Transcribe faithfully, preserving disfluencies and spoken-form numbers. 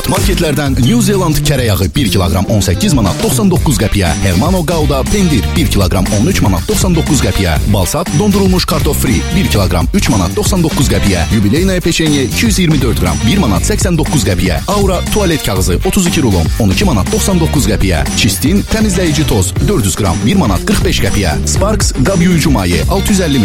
Saat marketlərdən New Zealand kərə yağı bir kiloqram on səkkiz manat doxsan doqquz qəpiyə, Hermano Gouda pendir bir kiloqram on üç manat doxsan doqquz qəpiyə, Balsat dondurulmuş kartof free bir kiloqram üç manat doxsan doqquz qəpiyə, Yubileyная peşenye iki yüz iyirmi dörd qram bir manat səksən doqquz qəpiyə, Aura tualet kağızı otuz iki rulon on iki manat doxsan doqquz qəpiyə, Çistin təmizləyici toz dörd yüz qram bir manat qırx beş qəpiyə, Sparks qab yuyucu maye altı yüz əlli